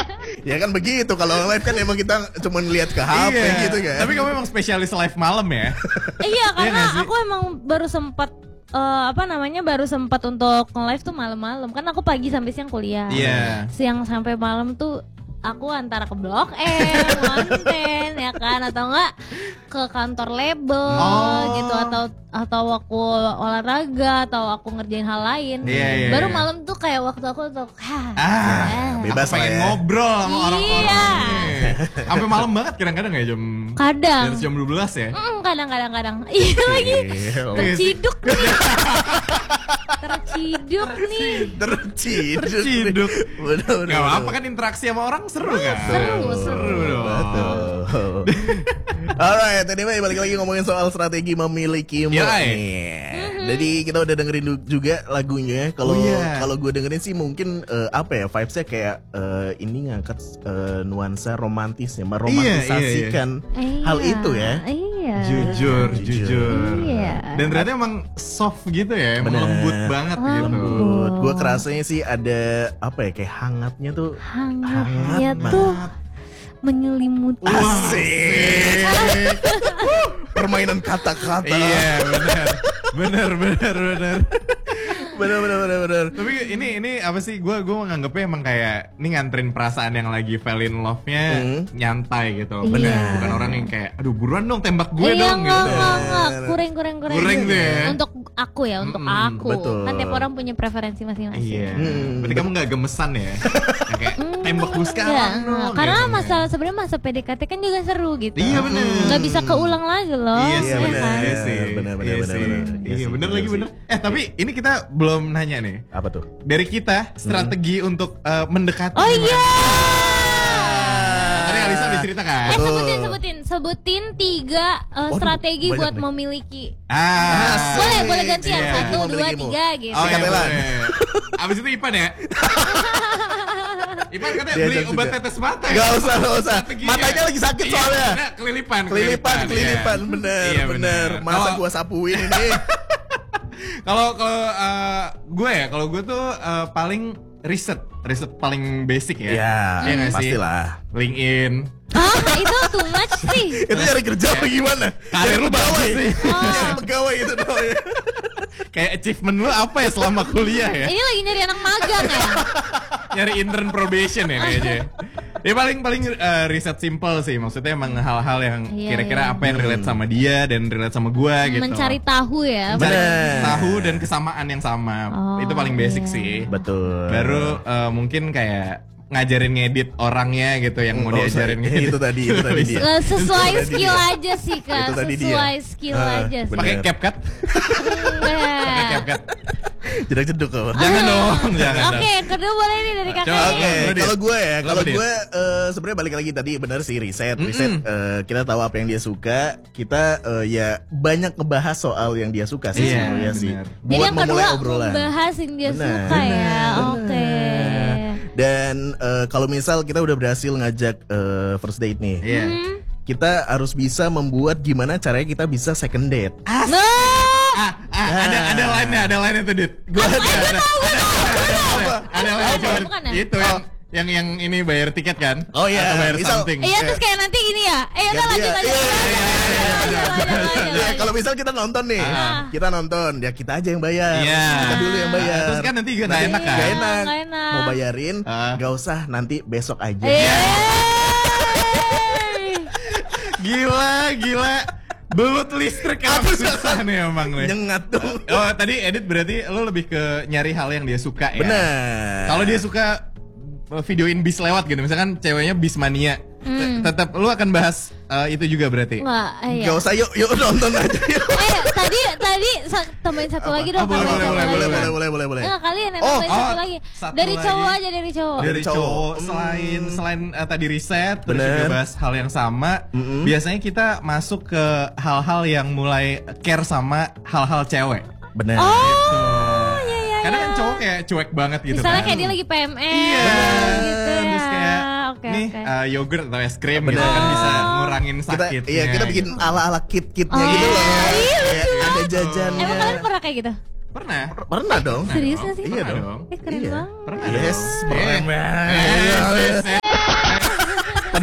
Ya kan begitu, kalau live kan emang kita cuma lihat ke HP gitu kan. Tapi kamu emang spesialis live malam ya? Iya, karena aku emang baru sempat baru sempat untuk nge-live tuh malam-malam. Kan aku pagi sampai siang kuliah. Iya. Siang sampai malam tuh aku antara ke Blok M, konten ya kan, atau enggak ke kantor label gitu, atau aku olahraga atau aku ngerjain hal lain. Baru malam tuh kayak waktu aku untuk bebas pengen ya. ngobrol sama orang-orang. Sampai malam banget kadang-kadang ya kadang jam 12 ya. Kadang-kadang. Iya lagi. Terciduk nih. Terciduk. Gak apa-apa kan, interaksi sama orang seru kan? Seru dong. Alright, anyway balik lagi ngomongin soal strategi memiliki mood nih. Jadi kita udah dengerin juga lagunya. Kalau gue dengerin sih mungkin vibesnya kayak ini ngangkat nuansa romantis ya, meromantisasikan hal itu ya. Jujur. Iya. Dan ternyata emang soft gitu ya, emang lembut banget gitu. Lembut. Gue kerasanya sih ada kayak hangatnya tuh. Hangatnya tuh menyelimuti. Asik. Permainan kata-kata. Iya, benar. Bener. Tapi ini apa sih? Gue menganggapnya emang kayak ini nganterin perasaan yang lagi fell in love-nya nyantai gitu. Bener. Bukan orang yang kayak aduh buruan dong tembak gue dong gitu. Enggak. Kurang tuh ya. Untuk aku ya, untuk aku. Betul. Kan tiap orang punya preferensi masing-masing. Iya. Berarti kamu gak gemesan ya? Kayak tembak gue sekarang. Karena sebenarnya masa PDKT kan juga seru gitu. Iya bener. Gak bisa keulang lagi loh. Iya bener. Iya bener lagi. Tapi ini kita belum nanya nih. Apa tuh? Dari kita strategi untuk mendekati. Oh iya. Tadi Alisa udah cerita kan? Sebutin 3 strategi buat memiliki. Boleh gantian 1, 2, 3 gitu. Oh iya boleh. Abis itu Ipan ya? Ipan katanya beli obat tetes mata ya? Gak usah. Matanya lagi sakit soalnya. Kelilipan. Bener. Masa gua sapuin ini. Kalau gue tuh paling riset paling basic ya. Iya pastilah. LinkedIn. Itu too much sih. Itu nyari kerja apa gimana? Karir lu bagus sih. Pegawai itu doang ya. Kayak achievement lu apa ya selama kuliah ya? Ini lagi nyari anak magang ya. Nyari intern probation ya kayaknya. Ya paling riset simple sih, maksudnya emang hal-hal yang kira-kira apa yang relate sama dia dan relate sama gua gitu. Mencari tahu ya. Mencari tahu dan kesamaan yang sama. Itu paling basic sih. Betul. Baru mungkin kayak ngajarin ngedit orangnya gitu yang mau diajarin ngedit. Itu tadi dia. Sesuai skill aja sih Kak. Sesuai skill aja sih. Pakai CapCut? Pakai CapCut. Jeduk kok. Jangan dong, jangan. Oke, kedua boleh nih dari kakak. Oke, kalau gue sebenarnya balik lagi tadi benar sih riset. Kita tahu apa yang dia suka. Kita ya banyak ngebahas soal yang dia suka sih sebenarnya sih. Jadi yang kedua membahas yang dia suka ya. Oke. Dan kalau misal kita udah berhasil ngajak first date nih, kita harus bisa membuat gimana caranya kita bisa second date. Ada lainnya tuh Dit. Ada lainnya itu yang ini bayar tiket kan? Oh iya, atau bayar something. Iya terus kayak nanti gini ya. Udah lanjut. Kalau misal kita nonton nih, kita nonton, ya kita aja yang bayar. Kita dulu yang bayar. Terus kan nanti gak enak kan? Gak enak. Mau bayarin, gak usah nanti besok aja. Gila. Belut listrik apa susah nih emang nih. Nyengat dong. Oh tadi edit berarti lo lebih ke nyari hal yang dia suka ya. Bener. Kalau dia suka videoin bis lewat gitu, misalkan ceweknya bis mania, tetap lu akan bahas itu juga berarti. Gak usah, yuk nonton aja. Tadi tambahin satu lagi dong. Boleh. Enggak, kalian tambahin satu lagi. Dari cowok aja, dari cowok. Selain tadi riset, terus juga bahas hal yang sama. Biasanya kita masuk ke hal-hal yang mulai care sama hal-hal cewek. Bener. Karena kan cowok kayak cuek banget gitu. Misalnya kan. kayak dia lagi PMS gitu ya. Terus kayak yogurt atau es krim gitu kan bisa ngurangin sakitnya. Iya, kita bikin ala-ala kit-kitnya gitu loh. Kayak ada jajannya. Emang kalian pernah kayak gitu? Pernah dong. Serius gak sih? Iya dong. Keren banget. Pernah. Yes, pernah.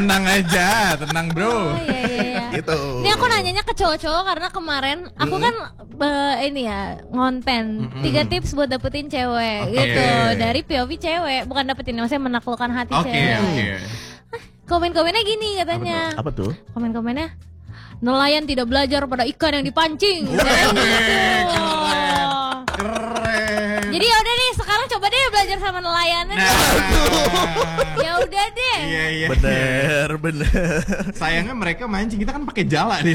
Tenang aja, tenang bro. Iya. Gitu. Ini aku nanyanya ke cowok-cowok karena kemarin aku kan ini ya ngonten 3 tips buat dapetin cewek gitu dari POV cewek, bukan dapetin, maksudnya menaklukkan hati cewek. Komen-komennya gini katanya. Apa tuh? Komen-komennya, nelayan tidak belajar pada ikan yang dipancing. Keren. Jadi ya udah deh, sekarang coba deh belajar sama nelayannya. Ya udah deh. Iya. Bener. Sayangnya mereka mancing, kita kan pakai jala deh.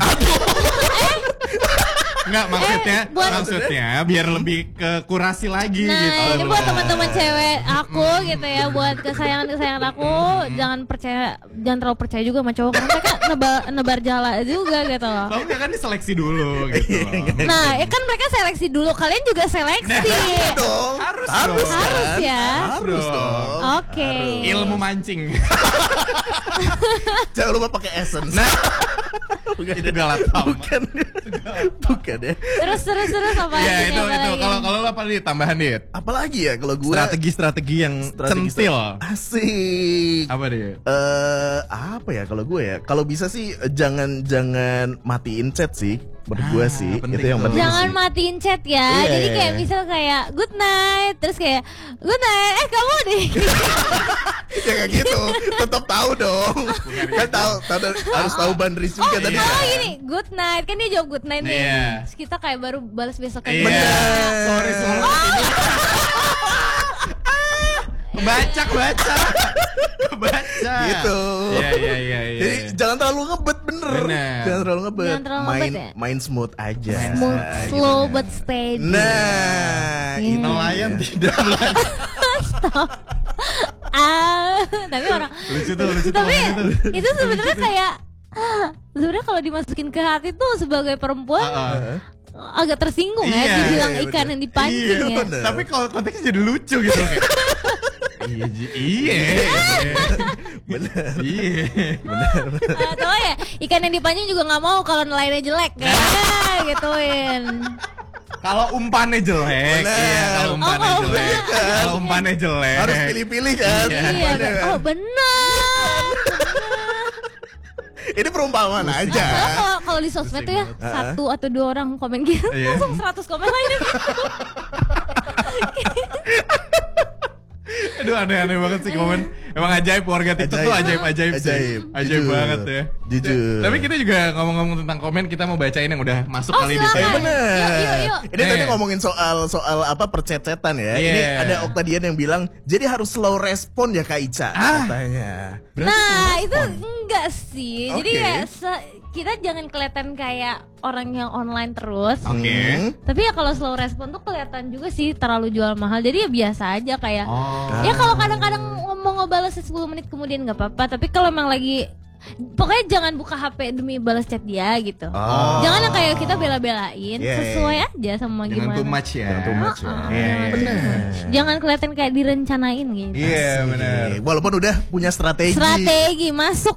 Enggak, maksudnya biar lebih ke kurasi lagi Nah, gitu. ini buat teman-teman cewek aku gitu ya, buat kesayangan aku, jangan terlalu percaya juga sama cowok karena mereka nebar jala juga gitu loh. Kalau enggak kan diseleksi dulu gitu. Nah, ya kan mereka seleksi dulu, kalian juga seleksi. Dong. Harus ya. Harus dong. Oke. Ilmu mancing. Jangan lupa pakai essence. Itu galak Bukan ya. Terus apa ya lagi? itu kalau lo apa nih tambahan dit? Apalagi ya kalau gue Strategi yang centil. Asik. Apa dia? Apa ya kalau gue ya? Kalau bisa sih jangan matiin chat sih. Menurut gue sih penting itu yang tuh. penting Jangan sih. matiin chat ya. Iya. Jadi kayak misal kayak good night, terus kayak good night. Kamu deh. Ya kayak gitu. Tetap tahu dong. Kan tahu harus tahu bandris juga tadi. Oh kan. gini, good night. Kan dia jawab good night nih. Iya. Terus kita kayak baru balas besok Iya. aja. Sorry. Baca. Gitu. Iya. Jadi jangan terlalu ngebet bener. Jangan terlalu ngebet. Jangan terlalu ngebet ya? Main smooth aja. Smooth, Gitu. slow but steady. Nah, Iya. itu Nelayan tidak belajar. Tapi orang Lucu tuh. tapi itu sebenarnya kayak sebenarnya kalau dimasukin ke hati tuh sebagai perempuan agak tersinggung ya Iya, dibilang iya, ikan bener. yang dipancing Iya, ya. bener. Tapi kalau konteksnya jadi lucu gitu kayak. Iya. Atau ya ikan yang dipancing juga nggak mau kalau nelayannya jelek kayaknya gituin. Kalau umpannya jelek, Bener. iya. Kalau umpannya Oh, jelek, kalau umpannya jelek. harus pilih-pilih kan. Iya, oh benar. Ini perumpamaan aja. Kalau di sosmed tuh ya 1 atau 2 orang komen gitu Iya. langsung 100 komen lainnya. Aduh aneh-aneh banget sih komen. Emang ajaib warga TikTok tuh ajaib sih. Ajaib Jujur. banget ya. Jujur. Tapi kita juga ngomong-ngomong tentang komen, kita mau bacain yang udah masuk Oh, kali ini. silakan. Bener. Yuk. Ini tadi Nih. ngomongin soal apa percecetan ya. Iya. Ini ada Oktadian yang bilang jadi harus slow respon ya Kak Ica katanya. Nah, itu enggak sih. Jadi Oke. kayak kita jangan kelihatan kayak orang yang online terus. Oke. Tapi ya kalau slow respon tuh kelihatan juga sih terlalu jual mahal. Jadi ya biasa aja kayak. Oh. Ya kalau kadang-kadang mau ngebalas 10 menit kemudian nggak apa-apa. Tapi kalau emang lagi pokoknya jangan buka HP demi balas chat dia gitu. Oh. Jangan yang kayak kita bela-belain, Yeah. sesuai aja sama Jangan gimana. too much ya. Jangan too much ya. Iya. Jangan kelihatan kayak direncanain gitu. Iya benar. Walaupun udah punya strategi. Strategi masuk.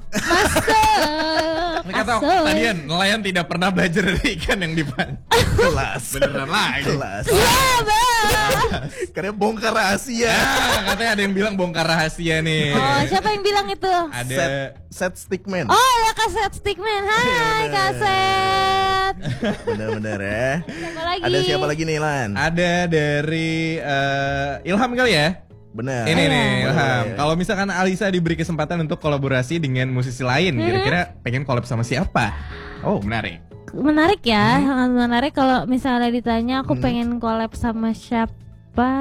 Ini kata Oktadian, nelayan tidak pernah belajar dari ikan yang dipancing. Kelas. Beneran lagi. Kelas. Ya, Karena bongkar rahasia. Ah, katanya ada yang bilang bongkar rahasia nih. Oh, siapa yang bilang itu? Ada Set stickman. Oh, ya kaset stickman. Hai, kaset. Bener-bener ya. Siapa lagi? Ada siapa lagi nih Lan? ada dari Ilham kali ya? Bener. Ini nih Ilham. Boleh. Kalau misalkan Alisa diberi kesempatan untuk kolaborasi dengan musisi lain, kira-kira pengen collab sama siapa? Oh, menarik. Menarik ya, sangat menarik kalau misalnya ditanya aku pengen collab sama siapa.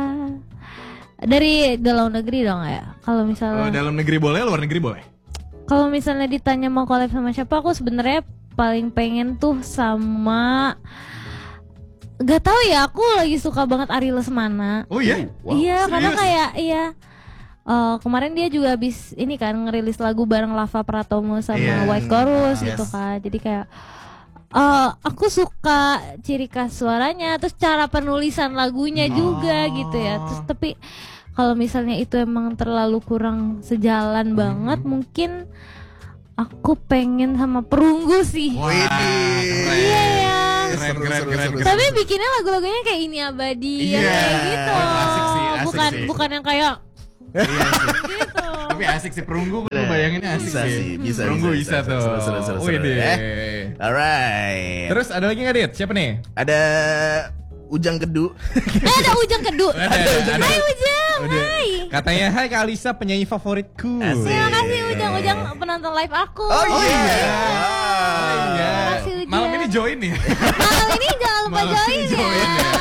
Dari dalam negeri dong ya. Kalau Kalau misalnya dalam negeri boleh, luar negeri boleh. kalau misalnya ditanya mau collab sama siapa, aku sebenarnya paling pengen tuh sama gak tahu ya, aku lagi suka banget Ari Lesmana. Oh iya? Iya, karena serius? kayak kemarin dia juga habis ini kan ngerilis lagu bareng Lava Pratomo sama Iya. White Chorus Yes. gitu kan. Jadi kayak aku suka ciri khas suaranya, terus cara penulisan lagunya juga gitu ya. Terus tapi kalau misalnya itu emang terlalu kurang sejalan banget, mungkin aku pengen sama Perunggu sih. Widih. Iya ya. Keren. Tapi bikinnya lagu-lagunya kayak Ini Abadi Iya, kayak gitu. asik sih, asik bukan sih. bukan yang kayak Iya sih. Gitu. Tapi asik sih perunggu, gue bayanginnya asik Bisa sih, bisa. Perunggu bisa tuh. Seru. Wih deh. Alright. Terus ada lagi nggak Dit? Siapa nih? Ada Ujang Kedu. Ada Ujang Kedu. Hai Ujang, Udah. hai. Katanya, hai Kak Alisa, penyanyi favoritku. Asik. Terima kasih Ujang penonton live aku. Oh iya. Iya. Makasih, Ujang. Malam ini join ya. Malam ini jangan lupa Malam ini join join ya.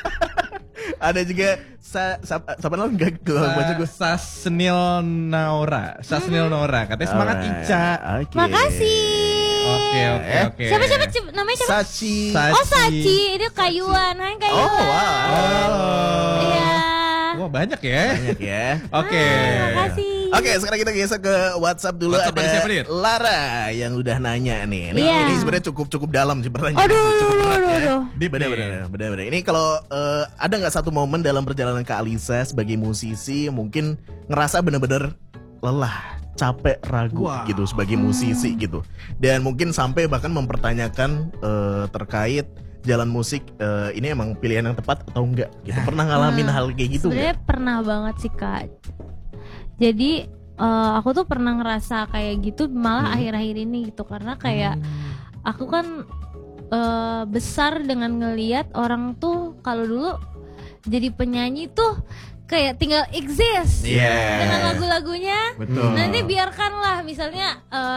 Ada juga siapa namanya enggak gue baca gue. Sasnil Naura. Katanya semangat Ica. Oke. Makasih. Oke. Siapa namanya siapa? Sachi. Oh Sachi, ini Kayuan. Hai Kayuan. Oh wow. Iya. Wah banyak ya. Banyak ya. Oke. Makasih. Oke, sekarang kita geser ke WhatsApp dulu. WhatsApp ada siapa, Dit? Lara yang udah nanya nih. Iya. Ini sebenarnya cukup dalam sih pertanyaan. Aduh. Benar. Ini kalau ada nggak satu momen dalam perjalanan Kak Alisa sebagai musisi mungkin ngerasa bener-bener lelah, capek, ragu gitu sebagai musisi gitu. Dan mungkin sampai bahkan mempertanyakan terkait jalan musik ini emang pilihan yang tepat atau enggak gitu. Pernah ngalamin hal kayak gitu Sebenarnya nggak? pernah banget sih Kak. Jadi aku tuh pernah ngerasa kayak gitu malah akhir-akhir ini gitu karena kayak aku kan besar dengan ngelihat orang tuh kalau dulu jadi penyanyi tuh kayak tinggal exist dengan lagu-lagunya. Betul. Nanti biarkanlah misalnya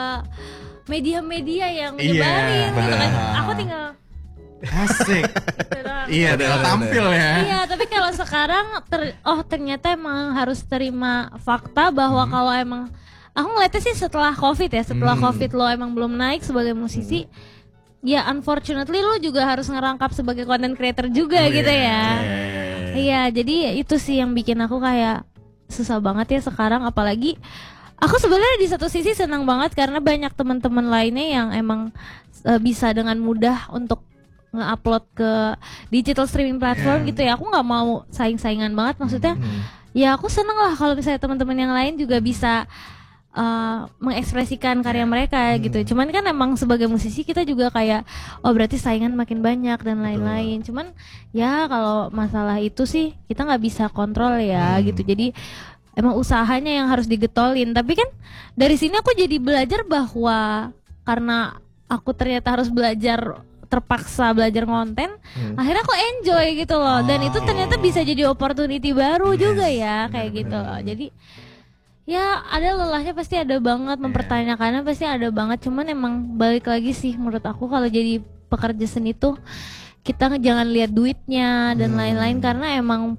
media-media yang Iya, nyebarin gitu kan. benar. Aku tinggal Asik. gitu doang. Iya, tinggal tampil ya. Iya, tapi kalau sekarang ternyata emang harus terima fakta bahwa kalau emang aku ngeliatnya sih setelah COVID ya, setelah COVID lo emang belum naik sebagai musisi, ya unfortunately lo juga harus ngerangkap sebagai content creator juga gitu ya. Iya, jadi itu sih yang bikin aku kayak susah banget ya sekarang, apalagi aku sebenarnya di satu sisi senang banget karena banyak teman-teman lainnya yang emang bisa dengan mudah untuk nge-upload ke digital streaming platform gitu ya. Aku nggak mau saing-saingan banget, maksudnya ya aku seneng lah kalau misalnya teman-teman yang lain juga bisa mengekspresikan karya mereka gitu. Cuman kan emang sebagai musisi kita juga kayak berarti saingan makin banyak dan lain-lain. Cuman ya kalau masalah itu sih kita nggak bisa kontrol ya gitu. Jadi emang usahanya yang harus digetolin. Tapi kan dari sini aku jadi belajar bahwa karena aku ternyata harus terpaksa belajar konten, akhirnya aku enjoy gitu loh. Dan itu ternyata bisa jadi opportunity baru juga ya kayak gitu loh. Jadi ya ada lelahnya pasti ada banget, mempertanyakannya pasti ada banget. Cuman emang balik lagi sih menurut aku kalau jadi pekerja seni tuh kita jangan lihat duitnya dan lain-lain karena emang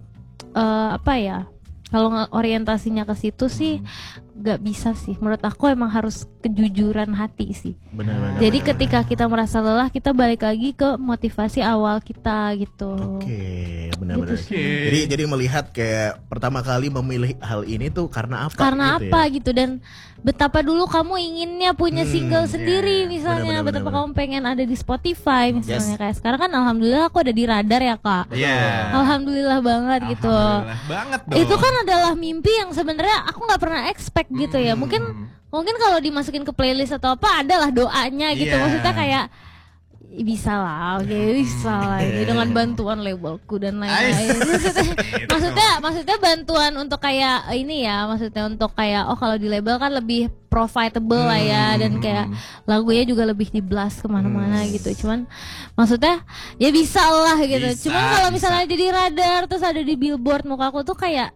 kalau orientasinya ke situ sih gak bisa sih. Menurut aku emang harus kejujuran hati sih. Benar. Jadi ketika kita merasa lelah, kita balik lagi ke motivasi awal kita gitu. Oke, benar-benar. Gitu sih. Jadi melihat kayak pertama kali memilih hal ini tuh karena apa? Karena gitu apa ya? gitu, dan betapa dulu kamu inginnya punya single sendiri misalnya, Benar, betapa benar. kamu pengen ada di Spotify misalnya. Kayak sekarang kan alhamdulillah aku ada di radar ya Kak. Iya. Alhamdulillah banget gitu. Alhamdulillah banget dong. Itu kan adalah mimpi yang sebenarnya aku nggak pernah expect gitu ya. Mungkin kalau dimasukin ke playlist atau apa adalah doanya gitu. Iya. Maksudnya kayak bisa lah, bisa lah dengan bantuan labelku dan lain-lain. maksudnya bantuan untuk kayak ini ya, maksudnya untuk kayak kalau di label kan lebih profitable lah ya, dan kayak lagunya juga lebih di blast kemana-mana gitu. Cuman maksudnya ya bisa lah gitu. Cuman kalau misalnya jadi radar terus ada di billboard, muka aku tuh kayak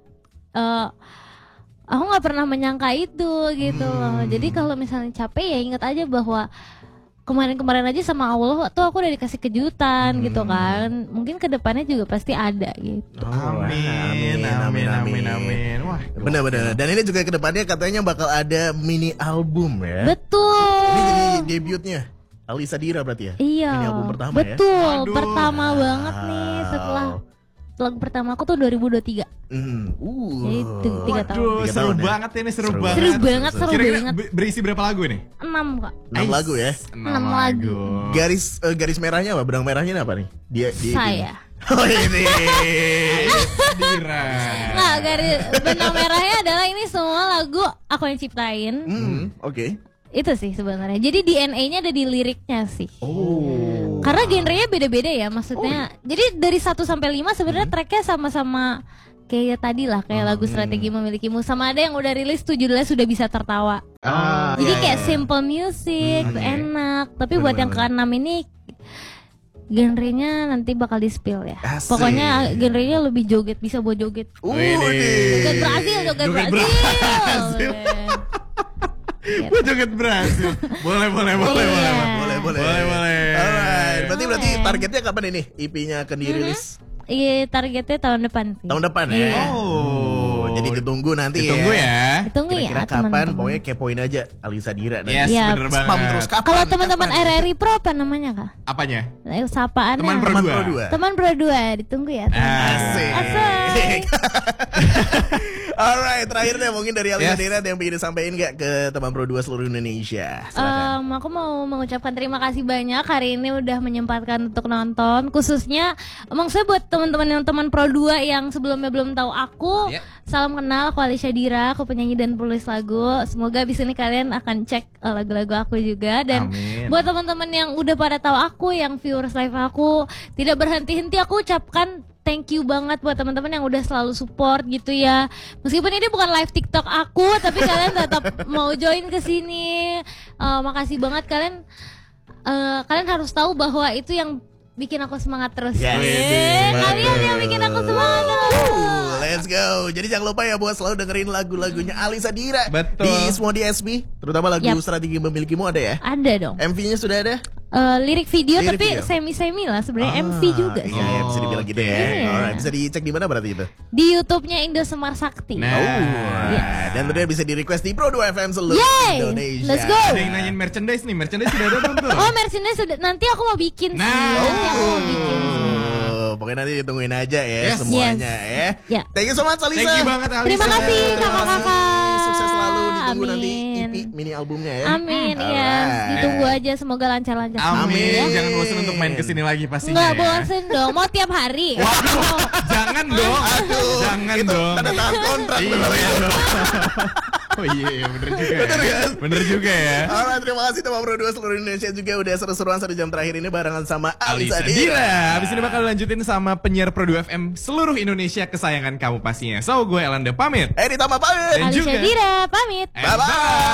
aku nggak pernah menyangka itu gitu loh. Jadi kalau misalnya capek ya ingat aja bahwa kemarin aja sama Allah tuh aku udah dikasih kejutan gitu kan. Mungkin kedepannya juga pasti ada gitu. Amin. Wah, Benar-benar. Dan ini juga kedepannya katanya bakal ada mini album ya. Betul. Ini jadi debutnya Alisa Dira berarti ya? Iya. Ini album pertama betul. ya? Waduh. Pertama banget nih setelah lagu pertama aku tuh 2023. Jadi 3 tahun. Waduh, 3 seru tahun ya? banget ini, seru Seru banget. Seru banget, seru Kira-kira banget. berisi berapa lagu nih? 6 Kak. 6 lagu ya. 6 lagu. Garis merahnya apa? Benang merahnya apa nih? Dia Saya. Oh ini. Dira. Nggak, garis benang merahnya adalah ini semua lagu aku yang ciptain. Oke. Itu sih sebenarnya. Jadi DNA-nya ada di liriknya sih. Oh. Karena genrenya beda-beda ya maksudnya. Jadi dari 1 sampai 5 sebenarnya tracknya sama-sama kayak tadi lah, kayak lagu Strategi Memilikimu, sama ada yang udah rilis tuh judulnya Sudah Bisa Tertawa. Jadi kayak simple music, enak. Tapi buat yang ke-6 ini genrenya nanti bakal di-spill ya. Asik. Pokoknya genrenya lebih joget, bisa buat joget. Joget Brasil. Gue joget Brasil. Boleh. Alright, berarti targetnya kapan ini EP-nya akan dirilis? Iya, targetnya tahun depan sih. Tahun depan ya. Jadi ditunggu nanti ya. Ditunggu ya. Kira-kira kapan? Pokoknya kepoin aja Alisa Dira. Yes, ya, bener banget. Spam terus kapan? Kalau teman-teman RRI Pro apa namanya Kak? Apanya? Sapaannya. Teman Pro 2. Teman Pro 2, ditunggu ya. Asik. Alright, terakhir deh mungkin dari Alisa Dira yang ingin disampaikan gak ke teman Pro 2 seluruh Indonesia? Silakan. Aku mau mengucapkan terima kasih banyak hari ini udah menyempatkan untuk nonton, khususnya maksudnya buat teman-teman yang teman Pro 2 yang sebelumnya belum tahu aku. Salam kenal, aku Alisa Dira, aku penyanyi dan penulis lagu. Semoga abis ini kalian akan cek lagu-lagu aku juga. Dan buat teman-teman yang udah pada tahu aku, yang viewers live aku, tidak berhenti-henti aku ucapkan thank you banget buat teman-teman yang udah selalu support gitu ya. Meskipun ini bukan live TikTok aku, tapi kalian tetap mau join ke sini. Makasih banget kalian. Kalian harus tahu bahwa itu yang bikin aku semangat terus. Kalian yang bikin aku semangat terus. Let's go. Jadi jangan lupa ya buat selalu dengerin lagu-lagunya Alisa Dira. Betul. Di semua DSP, terutama lagu Strategi Memilikimu ada ya? Ada dong. MV-nya sudah ada? Lirik video tapi semi-semi lah sebenarnya, MV juga sih. Iya, bisa dibilang gitu ya. Alright, bisa dicek di mana berarti itu? Di YouTube-nya Indo Semar Sakti. Dan tentunya bisa di request di Pro 2 FM seluruh Indonesia. Let's go. Ada yang nanyain merchandise nih, merchandise sudah ada belum tuh? Oh, merchandise sudah, nanti aku mau bikin sih. Nanti aku mau bikin sih. Pokoknya nanti ditungguin aja ya semuanya ya. Thank you so much Alisa. Thank you banget Alisa. Terima kasih kakak-kakak. Sukses selalu, ditunggu nanti EP mini albumnya ya. Amin, iya. Ditunggu aja, semoga lancar-lancar. Amin. Jangan bosan untuk main kesini lagi pastinya. Nggak bosan dong, mau tiap hari. Jangan dong. Jangan dong. Tanda tangan kontrak. Oh iya, bener juga ya. Bener juga ya. Alright, terima kasih teman Pro 2 seluruh Indonesia juga udah seru-seruan 1 jam terakhir ini barengan sama Alisa Dira. Habis ini bakal lanjutin sama penyiar Pro 2 FM seluruh Indonesia kesayangan kamu pastinya. So, gue Elanda pamit. Ditambah pamit. Alisa Dira pamit. Bye-bye.